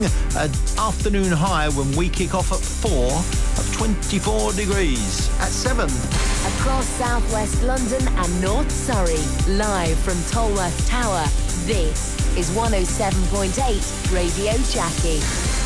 An afternoon high when we kick off at 4 of 24 degrees at 7. Across southwest London and North Surrey, live from Tolworth Tower, this is 107.8 Radio Jackie.